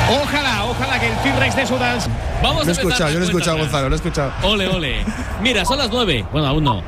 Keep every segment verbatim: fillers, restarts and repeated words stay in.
Ojalá, ojalá que el T-Rex de Sudán. Vamos lo a he escuchado, yo lo he escuchado, Gonzalo, lo he escuchado. Ole, ole. Mira, son las nueve. Bueno, aún no.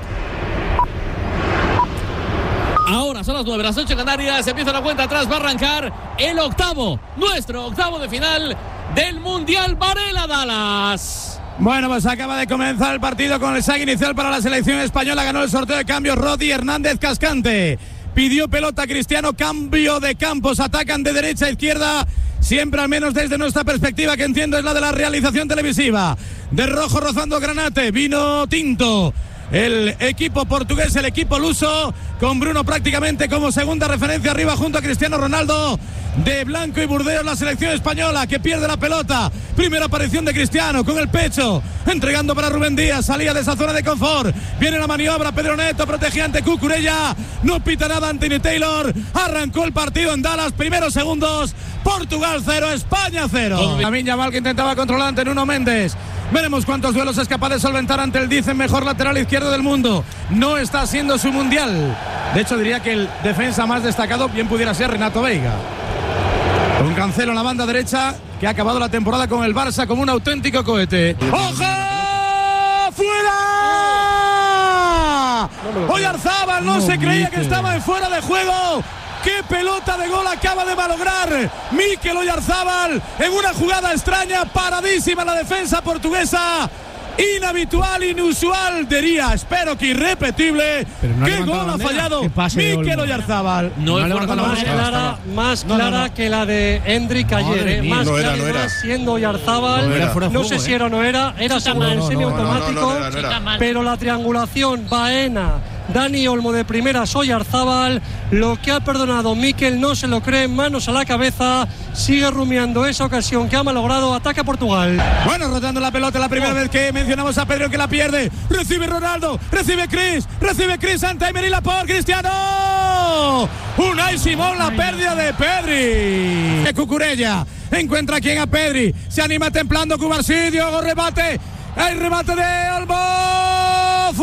Ahora son las nueve, las ocho Canarias. Empieza la cuenta atrás. Va a arrancar el octavo, nuestro octavo de final del Mundial Varela Dallas. Bueno, pues acaba de comenzar el partido con el saque inicial para la selección española. Ganó el sorteo de cambios Rodi Hernández Cascante. Pidió pelota Cristiano, cambio de campos. Atacan de derecha a izquierda. Siempre, al menos desde nuestra perspectiva, que entiendo es la de la realización televisiva. De rojo rozando granate, vino tinto. El equipo portugués, el equipo luso, con Bruno prácticamente como segunda referencia arriba junto a Cristiano Ronaldo. De blanco y burdeos la selección española, que pierde la pelota. Primera aparición de Cristiano con el pecho, entregando para Rubén Díaz. Salía de esa zona de confort. Viene la maniobra, Pedro Neto protegía ante Cucurella. No pita nada Anthony Taylor. Arrancó el partido en Dallas. Primeros segundos. Portugal cero, España cero. Lamine Yamal, que intentaba controlar ante Nuno Méndez. Veremos cuántos duelos es capaz de solventar ante el dicen mejor lateral izquierdo del mundo. No está siendo su mundial. De hecho, diría que el defensa más destacado bien pudiera ser Renato Veiga. Con Cancelo en la banda derecha, que ha acabado la temporada con el Barça como un auténtico cohete. ¡Ojo! ¡Fuera! Oyarzábal no, no se creía que estaba en fuera de juego. ¡Qué pelota de gol acaba de malograr Mikel Oyarzábal en una jugada extraña! Paradísima la defensa portuguesa. Inhabitual, inusual, diría, espero que irrepetible. No ¡qué gol ha fallado Mikel Oyarzábal! No, no es más clara, más clara no, no, no. que la de Hendrik ayer, eh. más no clara era, no era. siendo Oyarzábal. No, era, no sé eh. si era o no era, era como el semiautomático, pero la triangulación Baena, Dani Olmo de primera, Oyarzábal, lo que ha perdonado Mikel no se lo cree, manos a la cabeza, sigue rumiando esa ocasión que ha malogrado, ataca Portugal. Bueno, rotando la pelota, la primera oh. vez que mencionamos a Pedro que la pierde, recibe Ronaldo, recibe Chris, recibe Chris ante Emery Laporte, Cristiano, Unai Simón, la pérdida de Pedri. De Cucurella, encuentra quien a Pedri, se anima templando Cubarsídio, rebate, el remate de Olmo,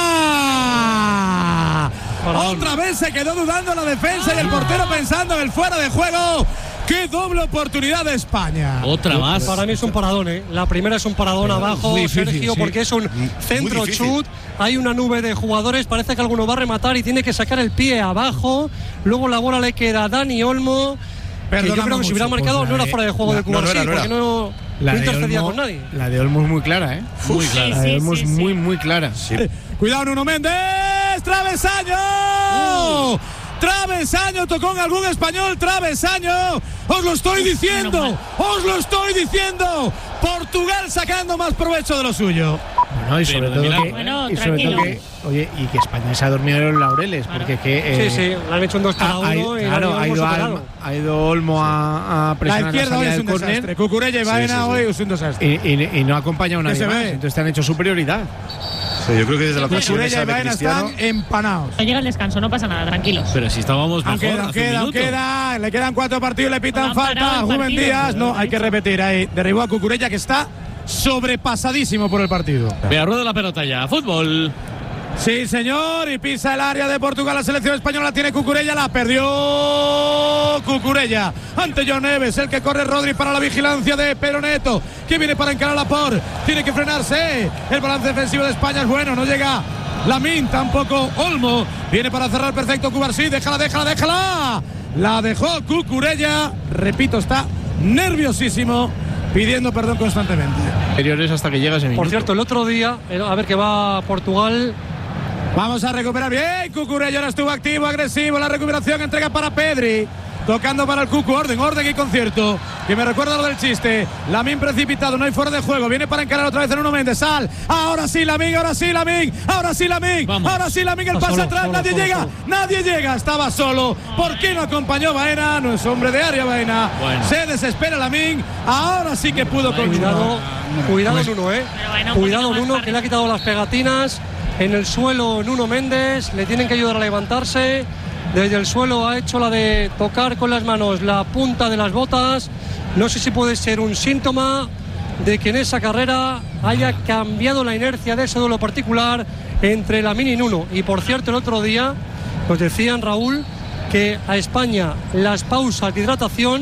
fuera. Otra vez se quedó dudando la defensa y el portero pensando en el fuera de juego. ¡Qué doble oportunidad de España! Otra más. Para mí es un paradón, ¿eh? La primera es un paradón Pero abajo, difícil, Sergio, sí. porque es un centro chut. Hay una nube de jugadores, parece que alguno va a rematar y tiene que sacar el pie abajo. Luego la bola le queda a Dani Olmo. Que yo creo que si hubiera marcado pues no era fuera de juego la, de Cubarsí, no, no, no porque no, no intercedía Olmo, con nadie. La de Olmo es muy clara, ¿eh? Muy clara. Sí, sí, la de Olmo sí, es sí. muy, muy clara. Sí. Cuidado, Nuno Méndez. ¡Travesaño! Uh. Travesaño, tocó en algún español, travesaño. Os lo estoy diciendo, os lo estoy diciendo. Portugal sacando más provecho de lo suyo. Bueno, y sobre todo que, bueno, y sobre todo que oye, y que España se ha dormido en los laureles, claro. porque que eh, sí, sí, le han hecho un dos para uno. Ha, claro, ha ido, Alma, ha ido Olmo a, a presionar la izquierda la hoy salida es un del córner. desastre. Cucurella y Baena sí, sí, sí. hoy es un desastre. Y, y, y no ha acompañado nadie más, entonces te han hecho superioridad. Sí, yo creo que desde la ocasión Cucurella y Baena están empanados. No llega el descanso, no pasa nada, tranquilos. Pero si estábamos mejor, queda, hace queda, un queda, le quedan cuatro partidos, le pitan falta. Rubén Díaz, no, hay que repetir ahí. Derribó a Cucurella, que está sobrepasadísimo por el partido. Vea, rueda la pelota ya, fútbol. Sí, señor, y pisa el área de Portugal. La selección española la tiene Cucurella, la perdió Cucurella ante John Neves, el que corre Rodri para la vigilancia de Pedro Neto, que viene para encarar a Laporte, tiene que frenarse. El balance defensivo de España es bueno, no llega Lamine, tampoco Olmo, viene para cerrar perfecto Cubarsí, déjala, déjala, déjala. La dejó Cucurella, repito, está nerviosísimo, pidiendo perdón constantemente. Anteriores hasta que llega ese minuto. Por cierto, el otro día, a ver que va Portugal. Vamos a recuperar bien. Cucurella ahora estuvo activo, agresivo. La recuperación, entrega para Pedri. Tocando para el Cucu, orden, orden y concierto. Que me recuerda lo del chiste. Lamine precipitado, no hay fuera de juego. Viene para encarar otra vez en Nuno Méndez. Sal. Ahora sí Lamine, ahora sí Lamine. Ahora sí Lamine. Vamos. Ahora sí Lamine, el pase solo, atrás. Solo, nadie solo, llega, solo. nadie llega. Estaba solo. ¿Por qué no acompañó Baena? No es hombre de área Baena. Bueno. Se desespera Lamine. Ahora sí que pudo con Cuidado, cuidado Nuno, eh. Bueno, cuidado Nuno, que le ha quitado las pegatinas. En el suelo Nuno Méndez, le tienen que ayudar a levantarse. Desde el suelo ha hecho la de tocar con las manos la punta de las botas. No sé si puede ser un síntoma de que en esa carrera haya cambiado la inercia de ese duelo particular entre Lamine y Nuno. Y por cierto, el otro día nos decían, Raúl, que a España las pausas de hidratación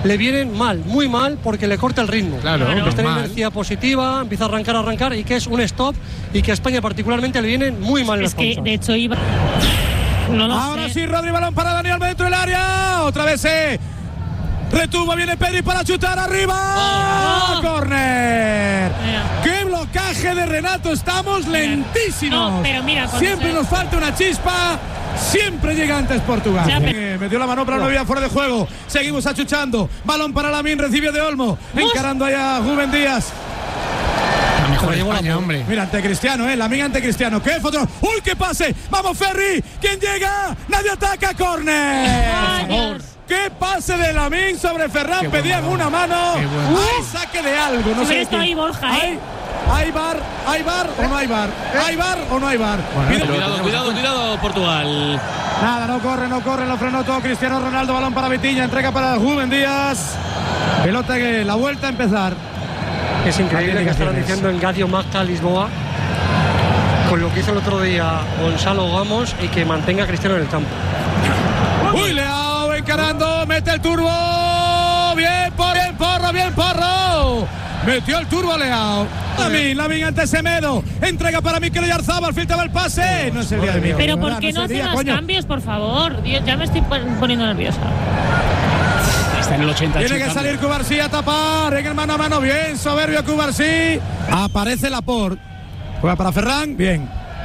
le vienen mal, muy mal, porque le corta el ritmo. Claro, que está en normal. inercia positiva, empieza a arrancar, a arrancar, y que es un stop, y que a España particularmente le vienen muy mal Es las que, cosas. de hecho, iba... No lo Ahora sé. sí, Rodri, balón para Dani Alves dentro del área. Otra vez se retuvo, viene Pedri para chutar arriba. Oh. Córner. Mira. ¡Qué blocaje de Renato! Estamos lentísimos. No, pero mira, cuando siempre se- nos falta una chispa. Siempre llega antes Portugal. Ya, pero- Eh, metió la mano para no había fuera de juego. Seguimos achuchando. Balón para Lamine, recibe de Olmo. Encarando allá a Rubén Díaz. La mejor Llevó la España, mano. hombre. Mira, ante Cristiano, eh, Lamine ante Cristiano. ¡Qué foto! ¡Uy, qué pase! ¡Vamos, Ferri! ¿Quién llega? ¡Nadie ataca! ¡Córner! Ay, Dios. ¡Qué pase de Lamine sobre Ferran! Qué buen Pedían balón. una mano. Qué buen ¡Hay balón. saque de algo! No sé Hubiera de estado quién. ahí Borja, ¿eh? ¿Hay, ¿Hay bar? ¿Hay bar o no hay bar? ¿Hay bar o no hay bar? Pide- Cuidado, cuidado, cuidado, Portugal. Nada, no corre, no corre, lo frenó todo Cristiano Ronaldo, balón para Vitinha, entrega para Rubén Díaz. Pelota que la vuelta a empezar. Es increíble Hay que estarán indicaciones. diciendo en Gadio Magda Lisboa, con lo que hizo el otro día Gonzalo Gamos, y que mantenga a Cristiano en el campo. Uy, Leao encarando, mete el turbo. Bien, por bien, porro, bien, porro. Metió el turbo Leao. Lamine, Lamine ante Semedo. Entrega para Mikel Oyarzabal, filtraba el pase. No es el día de Mikel. Pero ¿verdad? ¿por qué es no el hacen día, los coño. cambios, por favor? Dios, ya me estoy pon- poniendo nerviosa. Está en el ochenta. Tiene que salir Cubarsí a tapar en el mano a mano. Bien, soberbio Cubarsí. Aparece Laporte. Juega para Ferran. Bien.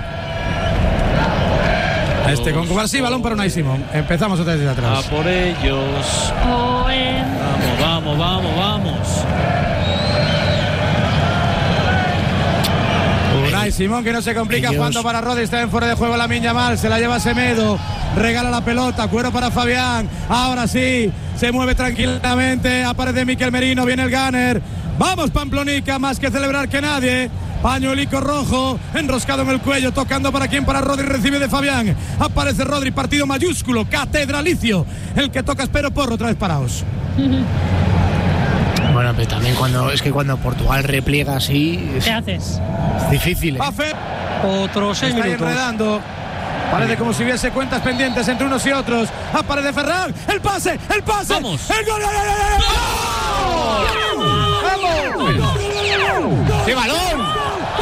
Este con Cubarsí, balón para Unai Simón. Empezamos otra vez desde A atrás. por ellos. Owen. Vamos, vamos, vamos, vamos. Unai Simón que no se complica Ellos. jugando para Rodri. Está en fuera de juego la Miña Mal. Se la lleva Semedo. Regala la pelota. Cuero para Fabián. Ahora sí. Se mueve tranquilamente. Aparece Mikel Merino. Viene el Gunner. Vamos, Pamplonica. Más que celebrar que nadie. Pañuelico rojo, enroscado en el cuello, tocando para quien, para Rodri, recibe de Fabián. Aparece Rodri, partido mayúsculo, catedralicio. El que toca, espero, Porro, otra vez paraos. Bueno, pero también cuando es que cuando Portugal repliega así es, ¿Qué haces? es difícil. ¿eh? Va Fe, Otros seis está ahí minutos. enredando. Parece como si hubiese cuentas pendientes entre unos y otros. Aparece Ferran, el pase, el pase. Vamos. El gol. ¡Gol, gol, gol, gol, gol! ¡Vamos! ¡Qué balón!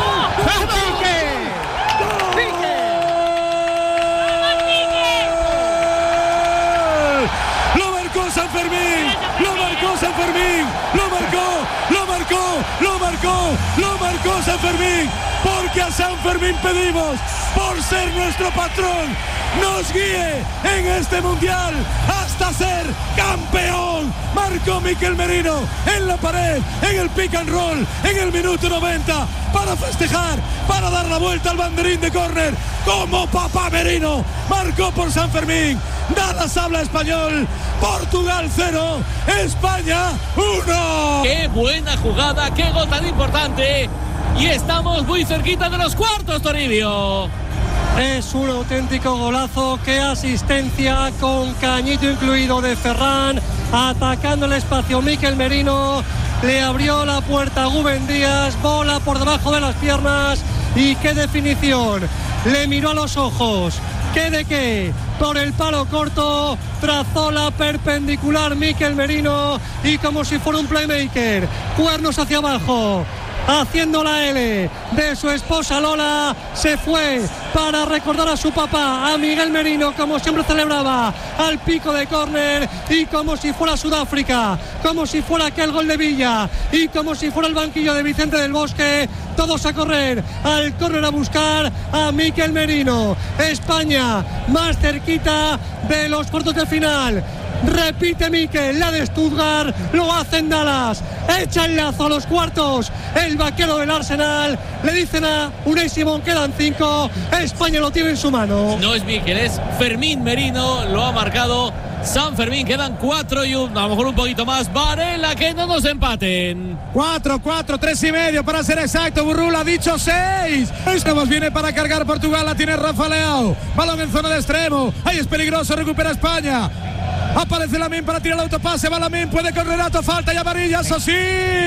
Lo marcó San Fermín, lo marcó San Fermín, lo marcó, lo marcó, lo marcó, lo marcó San Fermín, porque a San Fermín pedimos, por ser nuestro patrón, nos guíe en este mundial hasta ser campeón. Marcó Mikel Merino en la pared, en el pick and roll, en el minuto noventa, para festejar, para dar la vuelta al banderín de córner, como papá Merino. Marcó por San Fermín. Dallas habla español. Portugal cero, España uno. Qué buena jugada, qué gol tan importante. Y estamos muy cerquita de los cuartos, Toribio. Es un auténtico golazo. Qué asistencia, con cañito incluido de Ferran, atacando el espacio Mikel Merino. Le abrió la puerta a Rubén Díaz, bola por debajo de las piernas, y qué definición. Le miró a los ojos. ¿Qué de qué? Por el palo corto, trazó la perpendicular Mikel Merino, y como si fuera un playmaker, cuernos hacia abajo, haciendo la L de su esposa Lola, se fue para recordar a su papá, a Miguel Merino, como siempre celebraba, al pico de córner, y como si fuera Sudáfrica, como si fuera aquel gol de Villa, y como si fuera el banquillo de Vicente del Bosque, todos a correr al córner a buscar a Mikel Merino. España más cerquita de los cuartos de final. Repite Mikel, la de Stuttgart, lo hace en Dallas, echa el lazo a los cuartos, el vaquero del Arsenal, le dicen a Unai Simón, quedan cinco, España lo tiene en su mano. No es Mikel, es Fermín Merino, lo ha marcado San Fermín, quedan cuatro y un, a lo mejor un poquito más. Varela, que no nos empaten. Cuatro, cuatro, tres y medio para ser exacto. Burrul ha dicho seis. Esto más viene para cargar Portugal, la tiene Rafa Leao. Balón en zona de extremo, ahí es peligroso, recupera España. Aparece Lamine para tirar el autopase, va Lamine, puede con Renato, falta y amarilla, eso sí.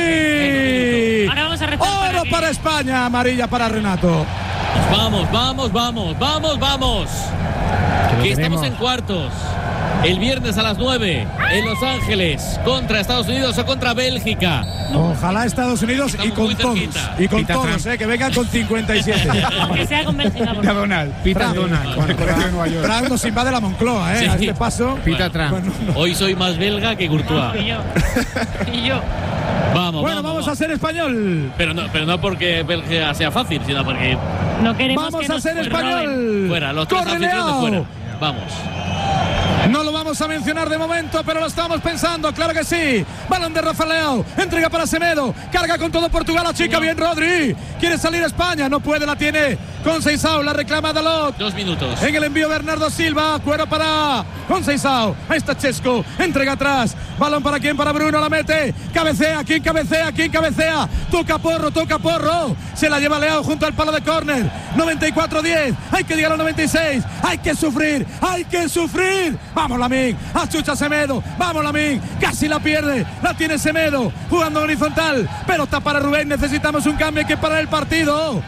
Ahora vamos a rezar Oro para que- para España, amarilla para Renato. Vamos, vamos, vamos, vamos, vamos. Que lo Que estamos tenemos. en cuartos. el viernes a las nueve en Los Ángeles contra Estados Unidos o contra Bélgica. Ojalá Estados Unidos y con todos. Y con todos, eh, que vengan con cincuenta y siete. Que sea con Bélgica. Pita Donald. Pita Donald. Bueno, Trump nos invade la Moncloa, ¿eh? Sí. A este paso. Pita Trump. Bueno, no. Hoy soy más belga que Courtois. Y yo. Y yo. Vamos, Bueno, vamos, vamos a ser español. Pero no, pero no porque Bélgica sea fácil, sino porque No queremos Vamos que a nos ser roben. español. fuera, los tres Corre, anfitriones Leao. fuera. Vamos. No lo vamos a mencionar de momento, pero lo estamos pensando, claro que sí. Balón de Rafa Leao, entrega para Semedo, carga con todo Portugal, la chica bien Rodri. Quiere salir a España, no puede, la tiene Conceição, la reclama Dalot. Dos minutos. En el envío Bernardo Silva, cuero para Conceição. Ahí está Chesco, entrega atrás. Balón para quién, para Bruno, la mete. Cabecea, ¿quién cabecea? ¿Quién cabecea? Toca Porro, toca Porro. Se la lleva Leao junto al palo de córner. noventa y cuatro diez. Hay que llegar al noventa y seis. Hay que sufrir, hay que sufrir. Vamos Lamine, achucha Semedo. Vamos Lamine, casi la pierde. La tiene Semedo, jugando horizontal. Pelota para Rubén, necesitamos un cambio, hay que parar el partido.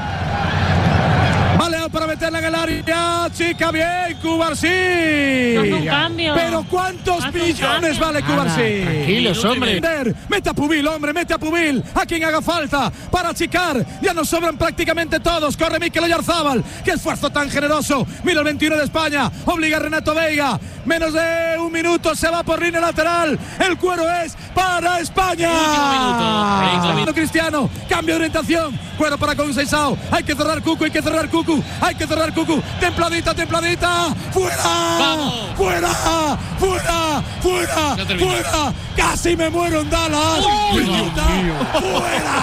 Vale, para meterla en el área, chica bien, Cubarsí. Haz un cambio. Pero ¿cuántos Haz un millones cambio. vale Cubarsí? Tranquilos, hombre. Mete a Pubil, hombre, mete a Pubil. A quien haga falta para achicar. Ya nos sobran prácticamente todos. Corre Mikel Oyarzábal. Qué esfuerzo tan generoso. Mira el veintiuno de España. Obliga a Renato Veiga. Menos de un minuto se va por línea lateral. El cuero es para España. Último minuto. Último minuto. Cristiano. Cambio de orientación. Cuero para Conceição. Hay que cerrar Cucu, hay que cerrar Cucu. Hay que cerrar Cucu. Templadita, templadita. ¡Fuera! Vamos. ¡Fuera! ¡Fuera! ¡Fuera! Ya terminó. ¡Fuera! ¡Casi me muero en Dallas! Uy, ¡Fuera! ¡Fuera!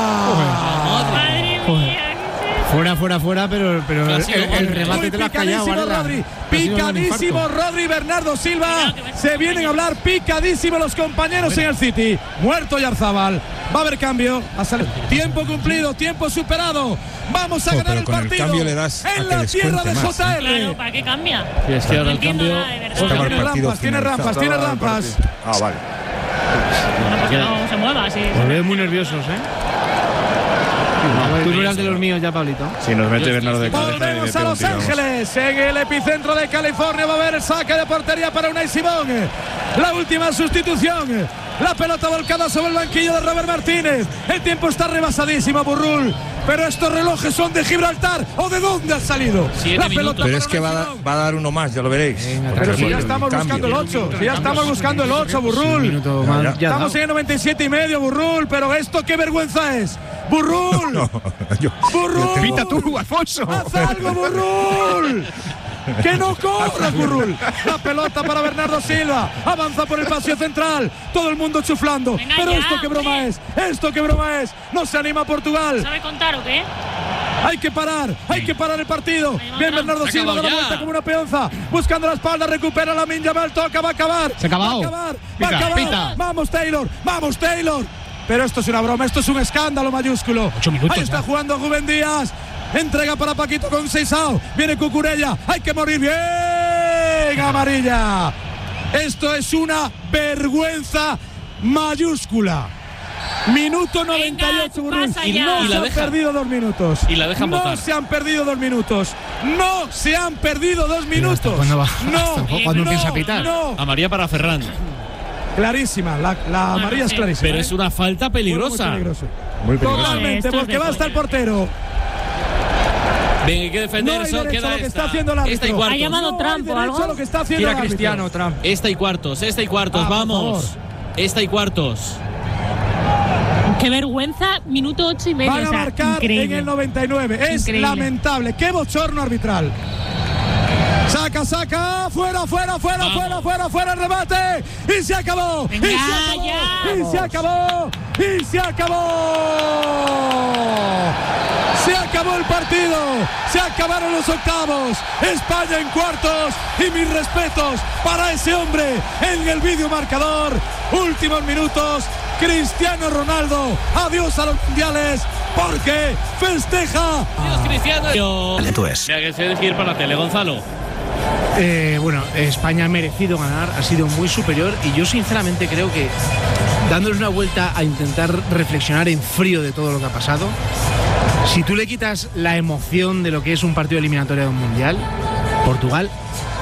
Madre mía. ¿qué es eso? Fuera, fuera, fuera, pero, pero el, Casi lo el muerde. remate Muy te lo has callado, picadísimo Varela. Rodri, Casi nos da un picadísimo infarto. Rodri, Bernardo Silva. Cuidado, que va a Se ser vienen a compañero. hablar, picadísimo los compañeros en el City. Muerto Oyarzábal. Va a haber cambio. A salir. Tiempo cumplido, tiempo superado. Vamos a Oh, ganar pero el con el partido. cambio le das a en que la les tierra de cuente más, J ¿eh? R. Claro, ¿para qué cambia? Y es que ahora No el entiendo cambio. nada, de verdad. Estaba el Tiene partido rampas, tiene finalizado. rampas, tiene Estaba el rampas. partido. Ah, vale. Bueno, pues que no se mueva así. Os veo muy nerviosos, ¿eh? Tú no eras de los míos ya, Pablito. Si nos mete Bernardo de Cabeza y Volvemos le a pega un Los tiro, vamos. Ángeles, en el epicentro de California. Va a haber saque de portería para Unai Simón. La última sustitución. La pelota volcada sobre el banquillo de Robert Martínez. El tiempo está rebasadísimo, Burrul. Pero estos relojes son de Gibraltar. ¿O de dónde han salido? Siete La minutos. pelota Pero para es que va, a Unai dar- Simón. va a dar uno más, ya lo veréis. Venga, Porque Pero si el ya estamos cambio. buscando el ocho. Si ya estamos buscando el ocho, Un Burrul. minuto Ya, más, ya. ya Estamos dado. en el noventa y siete y medio, Burrul. Pero esto qué vergüenza es. Burrul. No, yo, Burrul. yo tengo- Pita tú, Alfonso. ¡Haz algo, Burrul! ¡Que no corras, Burrul! La pelota para Bernardo Silva. Avanza por el pasillo central. Todo el mundo chuflando. Venga Pero ya, esto qué broma hombre. es. Esto qué broma es. No se anima Portugal. ¿Sabe contar o qué? Hay que parar. Hay que parar el partido. Bien, Bernardo Se Silva da acabó la ya. vuelta como una peonza. Buscando la espalda. Recupera la Yamal. Toca. Va a acabar. Se ha acabado. Va a acabar. Va a Pita, acabar. pita. Vamos, Taylor. Vamos, Taylor. Pero esto es una broma. Esto es un escándalo mayúsculo. Ocho minutos Ahí está ya. jugando Rubén Díaz. Entrega para Paquito Conceição. Viene Cucurella. Hay que morir bien. Amarilla. Esto es una vergüenza mayúscula. Minuto noventa y ocho, Venga, Burrul. pasa Y ya. no Y se la han deja. perdido dos minutos. Y la dejan No botar. se han perdido dos minutos. No se han perdido dos minutos. cuándo va? No. ¿Hasta cuándo no, piensa pitar? No. Amarilla para Ferran. Clarísima. La, la Bueno, amarilla es sí. clarísima. Pero ¿eh? es una falta Muy, muy peligrosa. peligroso. Muy peligroso. Totalmente, Esto es porque de va hasta el portero. Venga, hay que defender No hay eso. derecho a Queda lo que esta. está haciendo el esta y árbitro. cuartos. Ha llamado No Trump hay o derecho algo. a lo que está haciendo Tira el árbitro. Cristiano, Trump. Esta y cuartos, esta y cuartos. Ah, por Vamos. favor. Esta y cuartos. Qué vergüenza, minuto ocho y medio. Van a o sea, marcar increíble. en el noventa y nueve. Es Increíble. lamentable. Qué bochorno arbitral. Saca, saca, fuera, fuera, fuera, Vamos. fuera, fuera, fuera el remate. Y se acabó. Venga, y se acabó. ya. Y se acabó. Y se acabó. Se acabó el partido. Se acabaron los octavos. España en cuartos. Y mis respetos para ese hombre en el vídeo marcador. Últimos minutos. Cristiano Ronaldo. Adiós a los mundiales. Porque festeja. Dios, Cristiano. Yo. Dale, tú es. Mira que se debe ir para la tele, Gonzalo. Eh, bueno, España ha merecido ganar, ha sido muy superior y yo sinceramente creo que dándoles una vuelta a intentar reflexionar en frío de todo lo que ha pasado, si tú le quitas la emoción de lo que es un partido eliminatorio de un mundial, Portugal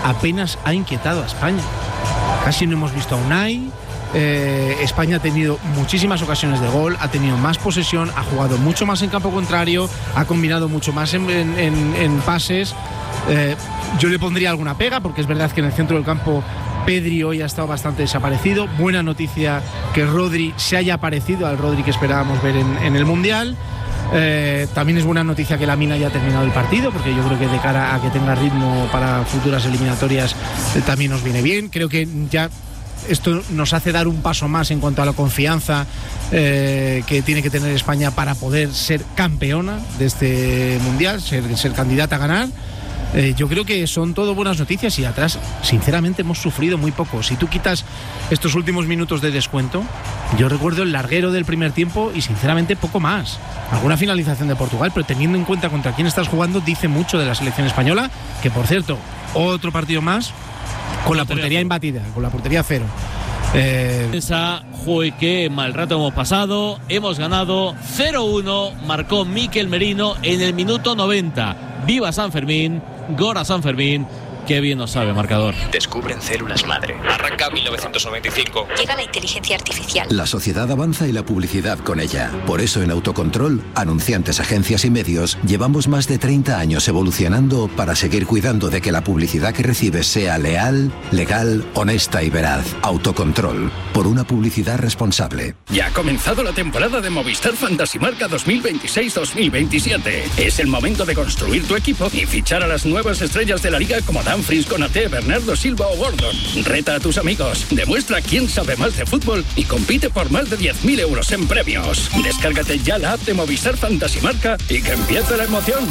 apenas ha inquietado a España. Casi no hemos visto a Unai. Eh, España ha tenido muchísimas ocasiones de gol, ha tenido más posesión, ha jugado mucho más en campo contrario, ha combinado mucho más en, en, en, en pases. Eh, yo le pondría alguna pega, porque es verdad que en el centro del campo Pedri hoy ha estado bastante desaparecido. Buena noticia que Rodri se haya aparecido al Rodri que esperábamos ver en, en el Mundial. Eh, también es buena noticia que Lamine haya terminado el partido, porque yo creo que de cara a que tenga ritmo para futuras eliminatorias eh, también nos viene bien. Creo que ya esto nos hace dar un paso más en cuanto a la confianza eh, que tiene que tener España para poder ser campeona de este Mundial, ser, ser candidata a ganar. Eh, yo creo que son todo buenas noticias, y atrás, sinceramente, hemos sufrido muy poco. Si tú quitas estos últimos minutos de descuento, yo recuerdo el larguero del primer tiempo y, sinceramente, poco más. Alguna finalización de Portugal, pero teniendo en cuenta contra quién estás jugando, dice mucho de la selección española, que, por cierto, otro partido más con la portería imbatida, con la portería cero. Eh... Esa, joder, qué mal rato hemos pasado. Hemos ganado cero uno. Marcó Mikel Merino en el minuto noventa. Viva San Fermín, Gora San Fermín. Qué bien nos sabe, marcador. Descubren células madre. Arranca mil novecientos noventa y cinco. Llega la inteligencia artificial. La sociedad avanza y la publicidad con ella. Por eso en Autocontrol, anunciantes, agencias y medios, llevamos más de treinta años evolucionando para seguir cuidando de que la publicidad que recibes sea leal, legal, honesta y veraz. Autocontrol, por una publicidad responsable. Ya ha comenzado la temporada de Movistar Fantasy Marca dos mil veintiséis dos mil veintisiete. Es el momento de construir tu equipo y fichar a las nuevas estrellas de la liga como Dumfries, Konaté, Bernardo Silva o Gordon. Reta a tus amigos, demuestra quién sabe más de fútbol y compite por más de diez mil euros en premios. Descárgate ya la app de Movistar Fantasy Marca y que empiece la emoción.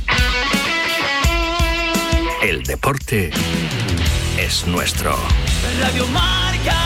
El deporte es nuestro. Radio Marca.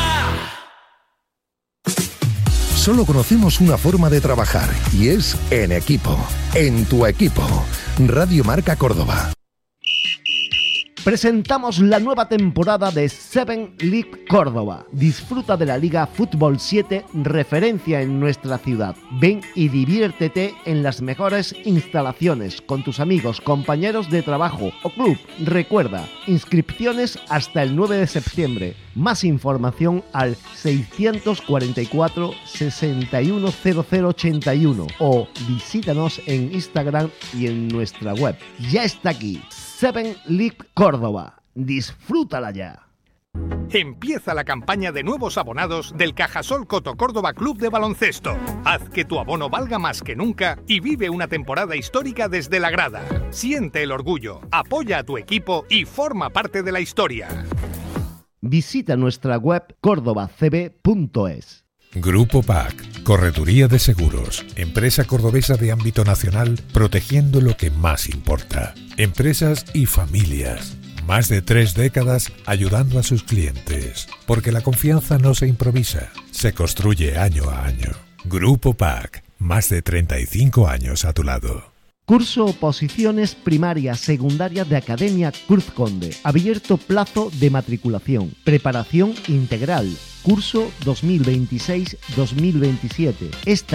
Solo conocemos una forma de trabajar, y es en equipo. En tu equipo. Radio Marca Córdoba. Presentamos la nueva temporada de Seven League Córdoba. Disfruta de la Liga Fútbol siete, referencia en nuestra ciudad. Ven y diviértete en las mejores instalaciones con tus amigos, compañeros de trabajo o club. Recuerda, inscripciones hasta el nueve de septiembre. Más información al seiscientos cuarenta y cuatro, sesenta y uno, cero cero ochenta y uno o visítanos en Instagram y en nuestra web. Ya está aquí. Seven League Córdoba. Disfrútala ya. Empieza la campaña de nuevos abonados del Cajasol Coto Córdoba Club de Baloncesto. Haz que tu abono valga más que nunca y vive una temporada histórica desde la grada. Siente el orgullo, apoya a tu equipo y forma parte de la historia. Visita nuestra web córdoba c b punto es. Grupo P A C, Correduría de Seguros, empresa cordobesa de ámbito nacional, protegiendo lo que más importa. Empresas y familias. Más de tres décadas ayudando a sus clientes. Porque la confianza no se improvisa, se construye año a año. Grupo P A C, más de treinta y cinco años a tu lado. Curso Oposiciones Primaria Secundaria de Academia Cruz Conde. Abierto plazo de matriculación. Preparación integral. Curso dos mil veintiséis dos mil veintisiete. Esta